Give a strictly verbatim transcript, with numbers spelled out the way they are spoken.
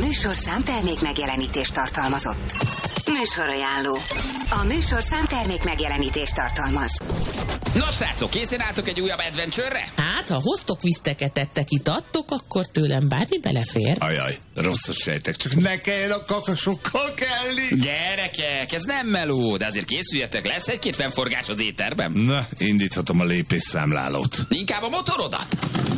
műsor számtermék megjelenítést tartalmazott. Műsorajánló. A műsor számtermék megjelenítést tartalmaz. Nos, srácok, készen álltok egy újabb adventure-re? Hát, ha hoztok viszteket, ettek, itattok, akkor tőlem bármi belefér. Ajaj, rosszos sejtek, csak ne kelljen a kakasokkal kelni. Gyerekek, ez nem meló, de azért készüljetek, lesz egy-két fennforgás az étterben. Na, indíthatom a lépésszámlálót. Inkább a motorodat.